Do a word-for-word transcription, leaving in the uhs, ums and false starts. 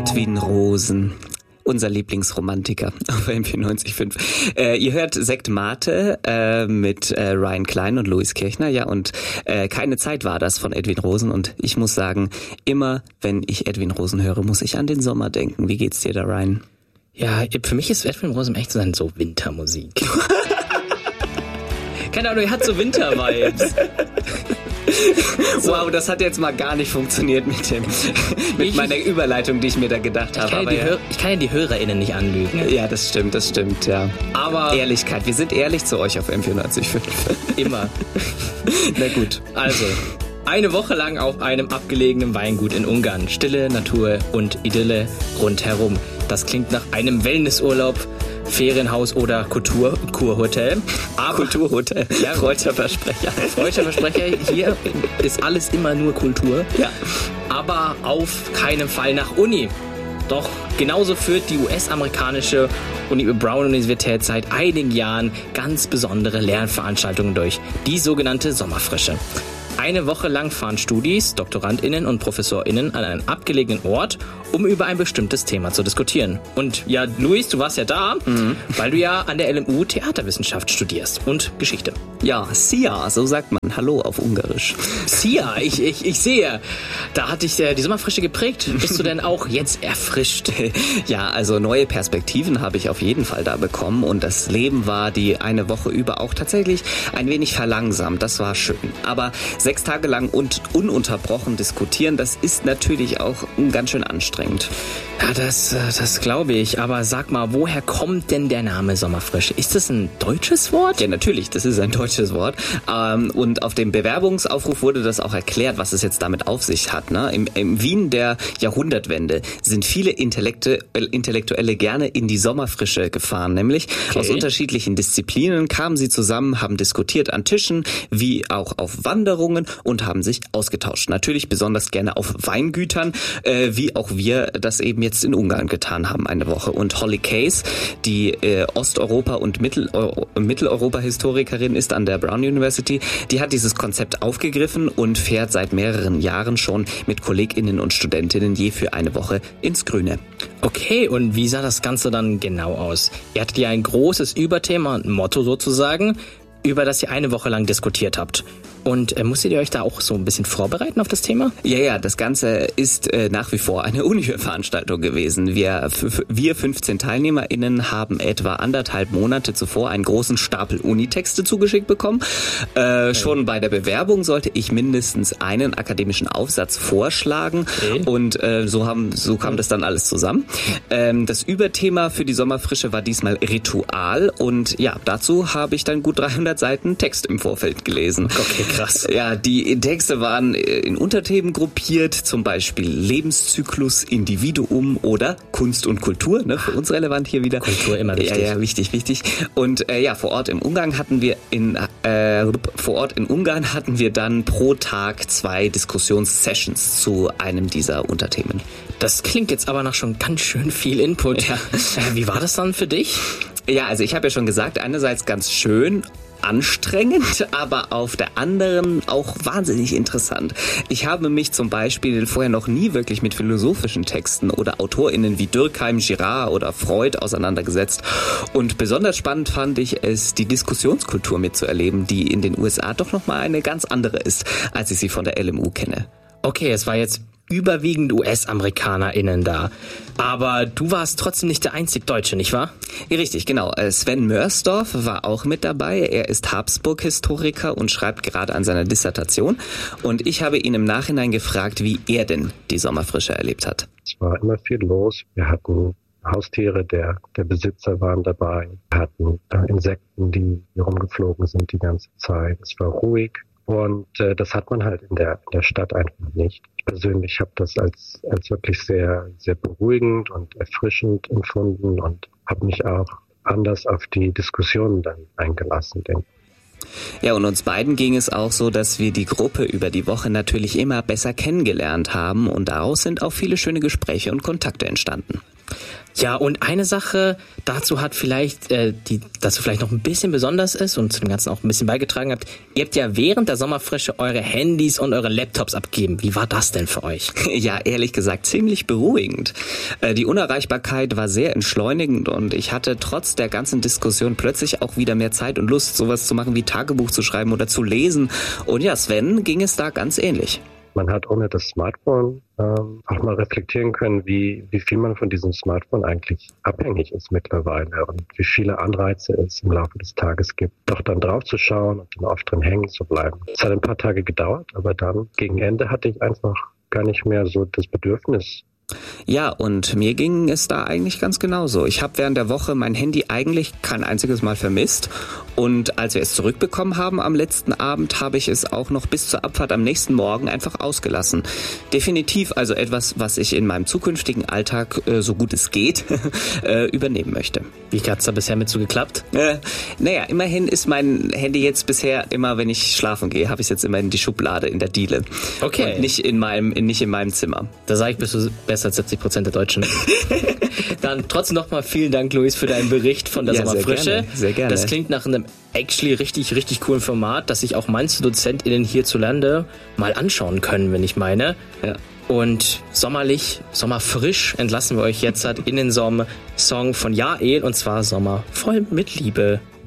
Edwin Rosen. Unser Lieblingsromantiker auf M vierundneunzig Komma fünf. Äh, ihr hört Sekt Mate äh, mit äh, Ryan Klein und Louis Kirchner. Ja, und äh, Keine Zeit war das von Edwin Rosen. Und ich muss sagen, immer wenn ich Edwin Rosen höre, muss ich an den Sommer denken. Wie geht's dir da, Ryan? Ja, für mich ist Edwin Rosen echt so, so Wintermusik. Keine Ahnung, er hat so Winter-Vibes. Wow, das hat jetzt mal gar nicht funktioniert mit dem mit ich, meiner Überleitung, die ich mir da gedacht habe. Ich kann, aber ja ja. ich kann ja die HörerInnen nicht anlügen. Ja, das stimmt, das stimmt, ja. Aber Ehrlichkeit, wir sind ehrlich zu euch auf M vierundneunzig Komma fünf. Immer. Na gut. Also, eine Woche lang auf einem abgelegenen Weingut in Ungarn. Stille, Natur und Idylle rundherum. Das klingt nach einem Wellnessurlaub, Ferienhaus oder Kultur, Kurhotel. Aber Kulturhotel. Ja, freudscher Versprecher. Freudscher Versprecher. Hier ist alles immer nur Kultur. Ja. Aber auf keinen Fall nach Uni. Doch genauso führt die U S-amerikanische Uni Brown Universität seit einigen Jahren ganz besondere Lernveranstaltungen durch. Die sogenannte Sommerfrische. Eine Woche lang fahren Studis, DoktorandInnen und ProfessorInnen an einen abgelegenen Ort, um über ein bestimmtes Thema zu diskutieren. Und ja, Luis, du warst ja da, mhm. weil du ja an der L M U Theaterwissenschaft studierst und Geschichte. Ja, Sia, so sagt man Hallo auf Ungarisch. Sia, ich, ich, ich sehe, da hat dich der, die Sommerfrische geprägt. Bist du denn auch jetzt erfrischt? Ja, also neue Perspektiven habe ich auf jeden Fall da bekommen und das Leben war die eine Woche über auch tatsächlich ein wenig verlangsamt. Das war schön. Aber sechs Tage lang und ununterbrochen diskutieren, das ist natürlich auch ganz schön anstrengend. Ja, das, das glaube ich. Aber sag mal, woher kommt denn der Name Sommerfrische? Ist das ein deutsches Wort? Ja, natürlich, das ist ein deutsches Wort. Und auf dem Bewerbungsaufruf wurde das auch erklärt, was es jetzt damit auf sich hat. Im, im Wien der Jahrhundertwende sind viele Intellekte, Intellektuelle gerne in die Sommerfrische gefahren. Nämlich okay. Aus unterschiedlichen Disziplinen kamen sie zusammen, haben diskutiert an Tischen, wie auch auf Wanderungen und haben sich ausgetauscht. Natürlich besonders gerne auf Weingütern, äh, wie auch wir das eben jetzt in Ungarn getan haben eine Woche. Und Holly Case, die äh, Osteuropa- und Mitteleu- Mitteleuropa-Historikerin ist an der Brown University, die hat dieses Konzept aufgegriffen und fährt seit mehreren Jahren schon mit KollegInnen und Studentinnen je für eine Woche ins Grüne. Okay, und wie sah das Ganze dann genau aus? Ihr hattet ja ein großes Überthema, ein Motto sozusagen, über das ihr eine Woche lang diskutiert habt. Und äh, musstet ihr euch da auch so ein bisschen vorbereiten auf das Thema? Ja, ja, das Ganze ist äh, nach wie vor eine Uni-Veranstaltung gewesen. Wir, f- wir fünfzehn TeilnehmerInnen haben etwa anderthalb Monate zuvor einen großen Stapel Unitexte zugeschickt bekommen. Äh, okay. Schon bei der Bewerbung sollte ich mindestens einen akademischen Aufsatz vorschlagen. Okay. Und äh, so, haben, so kam das dann alles zusammen. Ähm, das Überthema für die Sommerfrische war diesmal Ritual. Und ja, dazu habe ich dann gut dreihundert Seiten Text im Vorfeld gelesen. Okay. Krass. Ja, die Texte waren in Unterthemen gruppiert, zum Beispiel Lebenszyklus, Individuum oder Kunst und Kultur, ne, für uns relevant hier wieder. Kultur immer wichtig. Ja, ja, wichtig, wichtig. Und äh, ja, vor Ort im Ungarn hatten wir in äh, vor Ort in Ungarn hatten wir dann pro Tag zwei Diskussionssessions zu einem dieser Unterthemen. Das klingt jetzt aber nach schon ganz schön viel Input. Ja. Äh, wie war das dann für dich? Ja, also ich habe ja schon gesagt, einerseits ganz schön, anstrengend, aber auf der anderen auch wahnsinnig interessant. Ich habe mich zum Beispiel vorher noch nie wirklich mit philosophischen Texten oder AutorInnen wie Durkheim, Girard oder Freud auseinandergesetzt. Und besonders spannend fand ich es, die Diskussionskultur mitzuerleben, die in den U S A doch nochmal eine ganz andere ist, als ich sie von der L M U kenne. Okay, es war jetzt überwiegend U S-AmerikanerInnen da. Aber du warst trotzdem nicht der einzig Deutsche, nicht wahr? Ja, richtig, genau. Sven Mörsdorf war auch mit dabei. Er ist Habsburg-Historiker und schreibt gerade an seiner Dissertation. Und ich habe ihn im Nachhinein gefragt, wie er denn die Sommerfrische erlebt hat. Es war immer viel los. Wir hatten Haustiere der, der Besitzer waren dabei. Wir hatten äh, Insekten, die rumgeflogen sind die ganze Zeit. Es war ruhig. Und äh, das hat man halt in der, in der Stadt einfach nicht. Ich persönlich habe das als, als wirklich sehr, sehr beruhigend und erfrischend empfunden und habe mich auch anders auf die Diskussionen dann eingelassen, denke ich. Ja, und uns beiden ging es auch so, dass wir die Gruppe über die Woche natürlich immer besser kennengelernt haben und daraus sind auch viele schöne Gespräche und Kontakte entstanden. Ja, und eine Sache dazu hat vielleicht, äh, die dazu vielleicht noch ein bisschen besonders ist und zu dem Ganzen auch ein bisschen beigetragen habt. Ihr habt ja während der Sommerfrische eure Handys und eure Laptops abgegeben. Wie war das denn für euch? Ja, ehrlich gesagt, ziemlich beruhigend. Äh, die Unerreichbarkeit war sehr entschleunigend und ich hatte trotz der ganzen Diskussion plötzlich auch wieder mehr Zeit und Lust, sowas zu machen wie Tagebuch zu schreiben oder zu lesen. Und ja, Sven ging es da ganz ähnlich. Man hat ohne das Smartphone ähm, auch mal reflektieren können, wie, wie viel man von diesem Smartphone eigentlich abhängig ist mittlerweile und wie viele Anreize es im Laufe des Tages gibt, doch dann drauf zu schauen und dann oft drin hängen zu bleiben. Es hat ein paar Tage gedauert, aber dann gegen Ende hatte ich einfach gar nicht mehr so das Bedürfnis. Ja, und mir ging es da eigentlich ganz genauso. Ich habe während der Woche mein Handy eigentlich kein einziges Mal vermisst. Und als wir es zurückbekommen haben am letzten Abend, habe ich es auch noch bis zur Abfahrt am nächsten Morgen einfach ausgelassen. Definitiv also etwas, was ich in meinem zukünftigen Alltag, äh, so gut es geht, äh, übernehmen möchte. Wie hat's da bisher mit so geklappt? Äh, naja, immerhin ist mein Handy jetzt bisher immer, wenn ich schlafen gehe, habe ich es jetzt immer in die Schublade in der Diele. Okay. Und nicht in meinem, nicht in meinem Zimmer. Da sage ich, bist du besser als siebzig Prozent der Deutschen. Dann trotzdem nochmal vielen Dank, Luis, für deinen Bericht von der ja, Sommerfrische. Sehr gerne, sehr gerne. Das klingt nach einem actually richtig, richtig coolen Format, das sich auch manche DozentInnen hierzulande mal anschauen können, wenn ich meine. Ja. Und sommerlich, sommerfrisch entlassen wir euch jetzt in den Sommer-Song von Jael, und zwar Sommer voll mit Liebe.